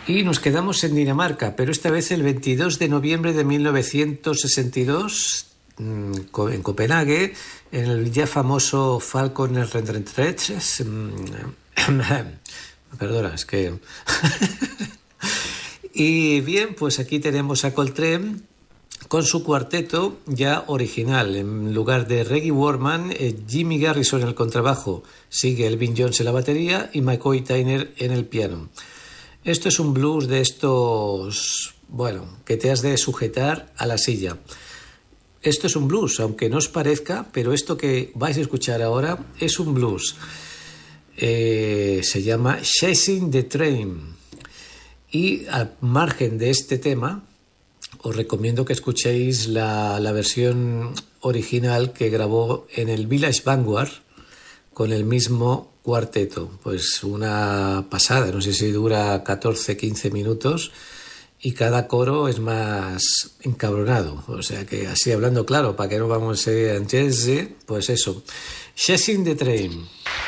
Y nos quedamos en Dinamarca, pero esta vez el 22 de noviembre de 1962, en Copenhague, en el ya famoso Falconer Rentrets. Perdona, es que... Y bien, pues aquí tenemos a Coltrane con su cuarteto ya original. En lugar de Reggie Workman, Jimmy Garrison en el contrabajo, sigue Elvin Jones en la batería y McCoy Tyner en el piano. Esto es un blues de estos, bueno, que te has de sujetar a la silla. Esto es un blues, aunque no os parezca, pero esto que vais a escuchar ahora es un blues. Se llama Chasing the Train. Y al margen de este tema, os recomiendo que escuchéis la versión original que grabó en el Village Vanguard con el mismo cuarteto. Pues una pasada, no sé si dura 14-15 minutos y cada coro es más encabronado. O sea que así hablando claro, para que no vamos a jazz, pues eso. Chasing the Train.